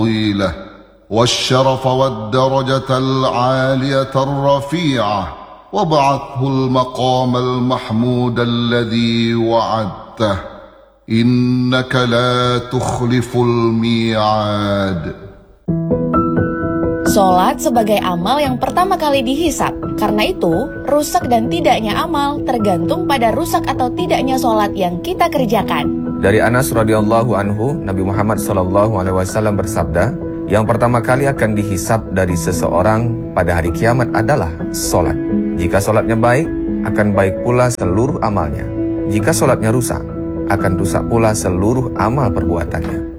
الطويلة والشرف والدرجة العالية الرفيعة وابعثه المقام المحمود الذي وعدته إنك لا تخلف الميعاد. Sholat sebagai amal yang pertama kali dihisab. Karena itu, rusak dan tidaknya amal tergantung pada rusak atau tidaknya sholat yang kita kerjakan. Dari Anas radhiyallahu anhu, Nabi Muhammad SAW bersabda, yang pertama kali akan dihisab dari seseorang pada hari kiamat adalah sholat. Jika sholatnya baik, akan baik pula seluruh amalnya. Jika sholatnya rusak, akan rusak pula seluruh amal perbuatannya.